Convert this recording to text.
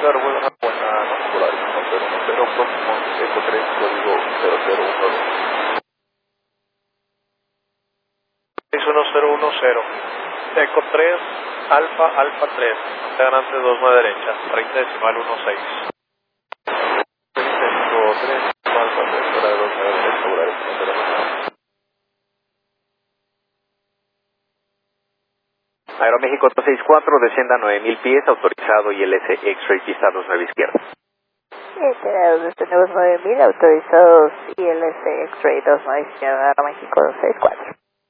Claro, buena noche, Polaris 1010, próximo Eco 3, código 0012. 61010, Eco 3, Alfa 3, ganante 2 derecha, 30 decimal 16. Eco 3, Alfa 3, hora de 2 derecha, Polaris 1010. Aeroméxico 264, descienda 9000 pies, autorizado ILS X-Ray, pista 29 izquierda. Tenemos 9000 autorizados ILS X-Ray 29 izquierda, Aeroméxico 264.